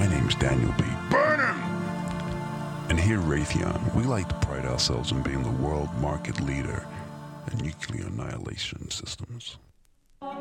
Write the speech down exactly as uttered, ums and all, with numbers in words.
My name's Daniel B. Burnham! And here at Raytheon, we like to pride ourselves on being the world market leader in nuclear annihilation systems.